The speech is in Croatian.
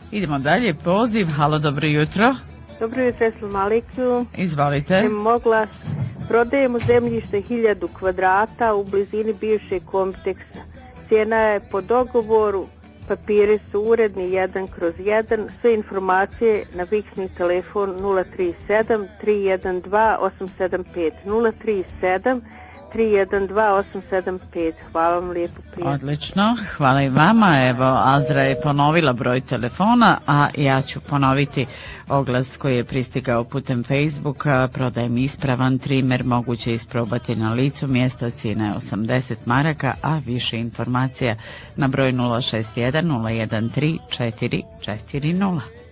Idemo dalje, poziv, halo, dobro jutro. Dobro jutro, assalamu alaikum. Izvolite. Mogla, prodajemo zemljište 1000 kvadrata u blizini bivšeg kompleksa. Cijena je po dogovoru, papiri su uredni 1/1, sve informacije na fiksni telefon 037 312 875 037 312 875. Hvala vam lijepo. Odlično, hvala i vama. Evo, Azra je ponovila broj telefona, a ja ću ponoviti oglas koji je pristigao putem Facebooka. Prodajem ispravan trimer, moguće isprobati na licu mjesta, cijena je 80 maraka, a više informacija na broj 061 013 440.